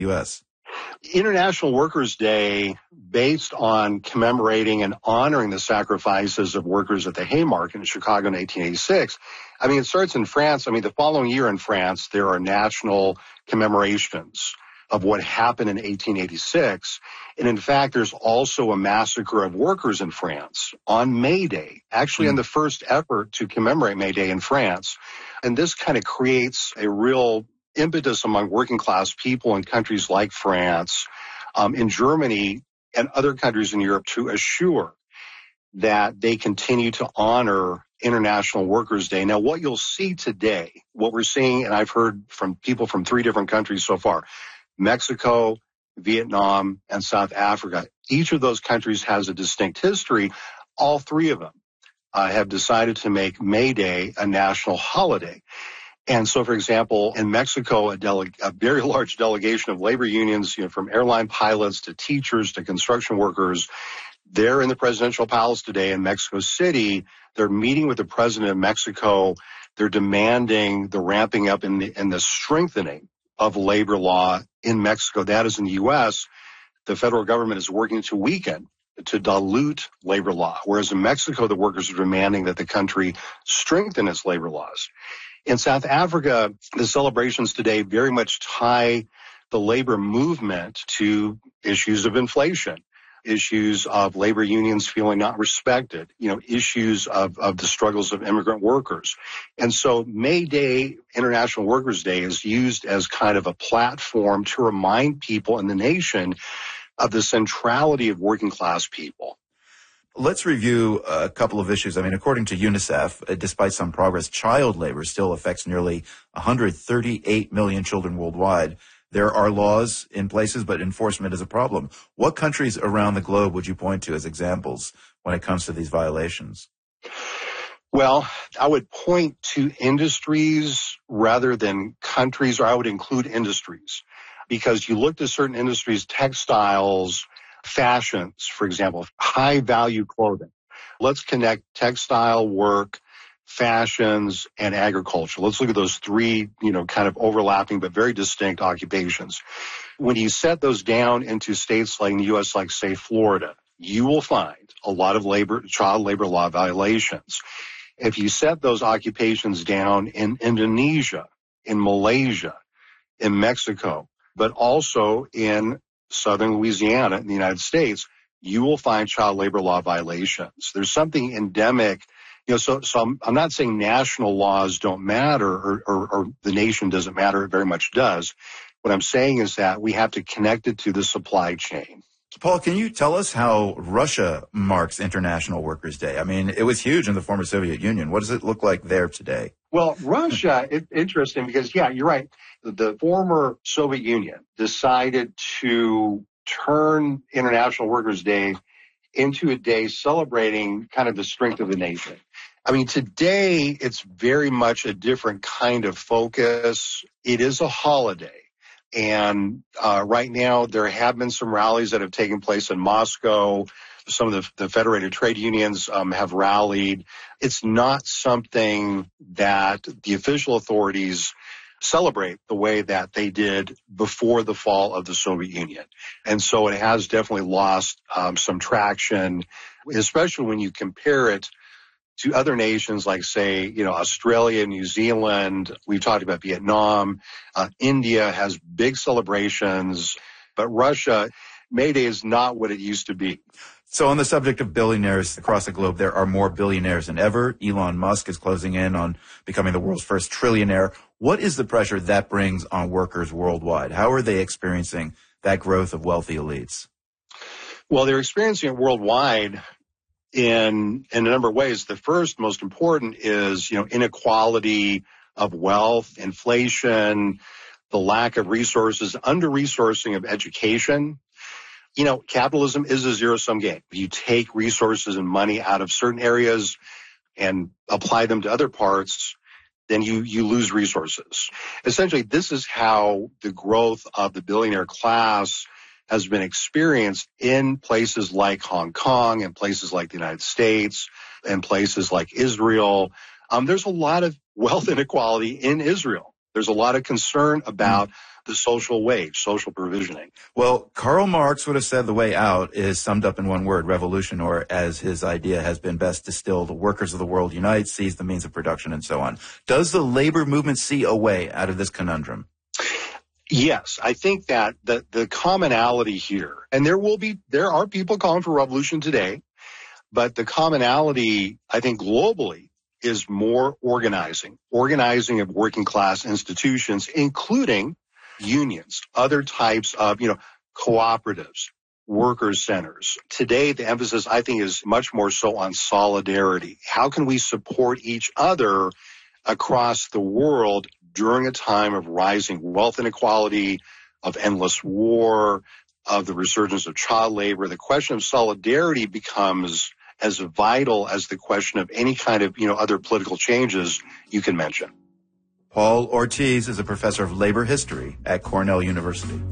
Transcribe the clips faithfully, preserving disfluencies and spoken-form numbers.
U S? International Workers' Day, based on commemorating and honoring the sacrifices of workers at the Haymarket in Chicago in eighteen eighty-six. I mean, it starts in France. I mean, the following year in France, there are national commemorations of what happened in eighteen eighty-six. And in fact, there's also a massacre of workers in France on May Day, actually mm. in the first effort to commemorate May Day in France. And this kind of creates a real impetus among working class people in countries like France, um, in Germany, and other countries in Europe to assure that they continue to honor International Workers' Day. Now, what you'll see today, what we're seeing, and I've heard from people from three different countries so far, Mexico, Vietnam, and South Africa. Each of those countries has a distinct history. All three of them uh, have decided to make May Day a national holiday. And so, for example, in Mexico, a, dele- a very large delegation of labor unions, you know, from airline pilots to teachers to construction workers, they're in the presidential palace today in Mexico City. They're meeting with the president of Mexico. They're demanding the ramping up and the, and the strengthening of labor law in Mexico. That is in the U S. The federal government is working to weaken, to dilute labor law, whereas in Mexico, the workers are demanding that the country strengthen its labor laws. In South Africa, the celebrations today very much tie the labor movement to issues of inflation, issues of labor unions feeling not respected, you know, issues of, of the struggles of immigrant workers. And so May Day, International Workers' Day, is used as kind of a platform to remind people in the nation of the centrality of working class people. Let's review a couple of issues. I mean, according to UNICEF, despite some progress, child labor still affects nearly one hundred thirty-eight million children worldwide. There are laws in places, but enforcement is a problem. What countries around the globe would you point to as examples when it comes to these violations? Well, I would point to industries rather than countries, or I would include industries, because you look at certain industries, textiles, fashions, for example, high-value clothing. Let's connect textile work, fashions, and agriculture. Let's look at those three, you know, kind of overlapping but very distinct occupations. When you set those down into states like in the U S, like, say, Florida, you will find a lot of labor, child labor law violations. If you set those occupations down in Indonesia, in Malaysia, in Mexico, but also in southern Louisiana in the United States, you will find child labor law violations. There's something endemic, you know, so, so I'm, I'm not saying national laws don't matter or, or, or the nation doesn't matter. It very much does. What I'm saying is that we have to connect it to the supply chain. Paul, can you tell us how Russia marks International Workers' Day? I mean, it was huge in the former Soviet Union. What does it look like there today? Well, Russia, it's interesting because, yeah, you're right. The former Soviet Union decided to turn International Workers' Day into a day celebrating kind of the strength of the nation. I mean, today it's very much a different kind of focus. It is a holiday. And uh, right now there have been some rallies that have taken place in Moscow. Some of the, the federated trade unions um, have rallied. It's not something that the official authorities celebrate the way that they did before the fall of the Soviet Union. And so it has definitely lost um, some traction, especially when you compare it to other nations like, say, you know, Australia, New Zealand. We've talked about Vietnam. Uh, India has big celebrations, but Russia, May Day is not what it used to be. So on the subject of billionaires across the globe, there are more billionaires than ever. Elon Musk is closing in on becoming the world's first trillionaire. What is the pressure that brings on workers worldwide? How are they experiencing that growth of wealthy elites? Well, they're experiencing it worldwide in, in a number of ways. The first, most important, is, you know, inequality of wealth, inflation, the lack of resources, under-resourcing of education. You know, capitalism is a zero-sum game. You take resources and money out of certain areas and apply them to other parts, then you, you lose resources. Essentially, this is how the growth of the billionaire class has been experienced in places like Hong Kong and places like the United States and places like Israel. Um, there's a lot of wealth inequality in Israel. There's a lot of concern about the social wage, social provisioning. Well, Karl Marx would have said the way out is summed up in one word, revolution, or as his idea has been best distilled, workers of the world unite, seize the means of production, and so on. Does the labor movement see a way out of this conundrum? Yes, I think that the, the commonality here, and there will be, there are people calling for revolution today, but the commonality, I think globally, is more organizing, organizing of working class institutions, including unions, other types of, you know, cooperatives, workers' centers. Today, the emphasis, I think, is much more so on solidarity. How can we support each other across the world during a time of rising wealth inequality, of endless war, of the resurgence of child labor? The question of solidarity becomes as vital as the question of any kind of, you know, other political changes you can mention. Paul Ortiz is a professor of labor history at Cornell University.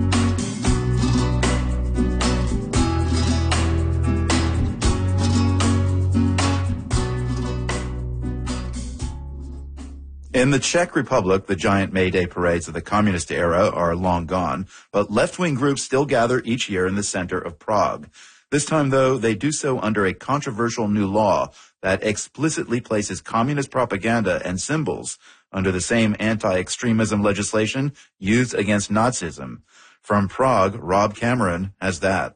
In the Czech Republic, the giant May Day parades of the communist era are long gone, but left-wing groups still gather each year in the center of Prague. This time, though, they do so under a controversial new law that explicitly places communist propaganda and symbols under the same anti-extremism legislation used against Nazism. From Prague, Rob Cameron has that.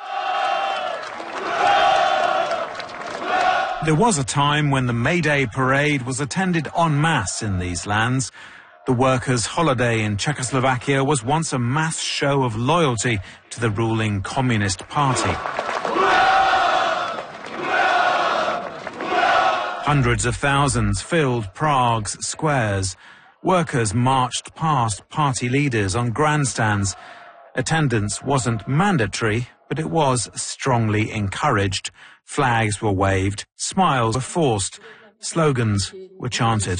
There was a time when the May Day parade was attended en masse in these lands. The workers' holiday in Czechoslovakia was once a mass show of loyalty to the ruling Communist Party. Hundreds of thousands filled Prague's squares. Workers marched past party leaders on grandstands. Attendance wasn't mandatory, but it was strongly encouraged. Flags were waved, smiles were forced, slogans were chanted.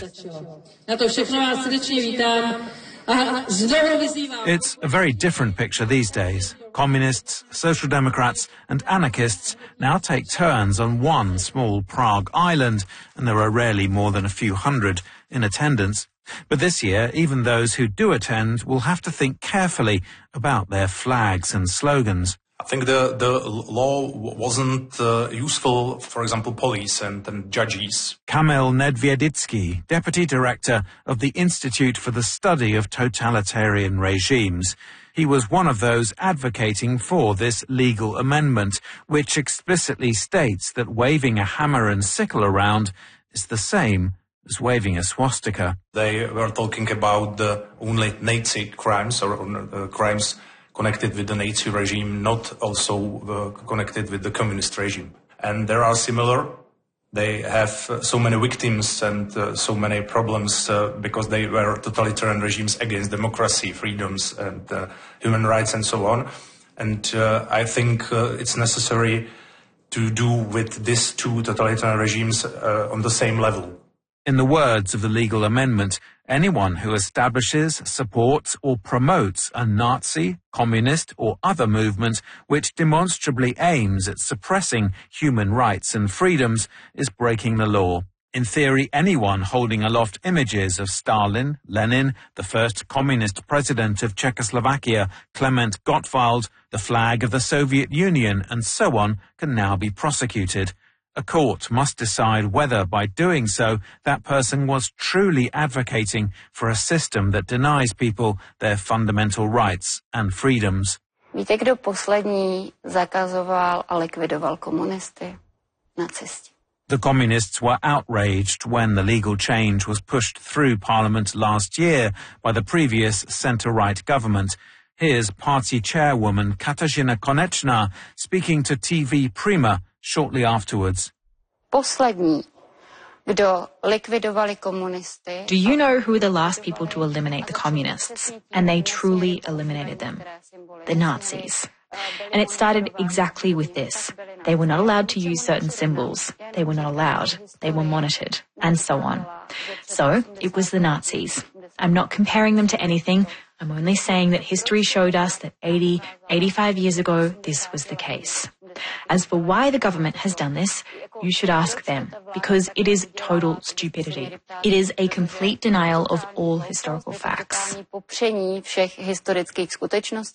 It's a very different picture these days. Communists, social democrats and anarchists now take turns on one small Prague island, and there are rarely more than a few hundred in attendance. But this year, even those who do attend will have to think carefully about their flags and slogans. I think the, the law wasn't uh, useful, for example, police and, and judges. Kamil Nedvědický, deputy director of the Institute for the Study of Totalitarian Regimes. He was one of those advocating for this legal amendment, which explicitly states that waving a hammer and sickle around is the same as waving a swastika. They were talking about the only Nazi crimes or uh, crimes connected with the Nazi regime, not also uh, connected with the communist regime. And there are similar. They have uh, so many victims and uh, so many problems uh, because they were totalitarian regimes against democracy, freedoms and uh, human rights and so on. And uh, I think uh, it's necessary to do with these two totalitarian regimes uh, on the same level. In the words of the legal amendment, anyone who establishes, supports or promotes a Nazi, communist or other movement which demonstrably aims at suppressing human rights and freedoms is breaking the law. In theory, anyone holding aloft images of Stalin, Lenin, the first communist president of Czechoslovakia, Klement Gottwald, the flag of the Soviet Union and so on can now be prosecuted. A court must decide whether, by doing so, that person was truly advocating for a system that denies people their fundamental rights and freedoms. Víte, kdo poslední zakazoval a likvidoval komunisty? Nacisti. The communists were outraged when the legal change was pushed through Parliament last year by the previous centre-right government. Here's party chairwoman Katarzyna Konečná speaking to T V Prima shortly afterwards. Poslední, kdo likvidovali komunisty. Do you know who were the last people to eliminate the communists? And they truly eliminated them. The Nazis. And it started exactly with this. They were not allowed to use certain symbols. They were not allowed. They were monitored, and so on. So, it was the Nazis. I'm not comparing them to anything. I'm only saying that history showed us that eighty, eighty-five years ago, this was the case. As for why the government has done this, you should ask them, because it is total stupidity. It is a complete denial of all historical facts.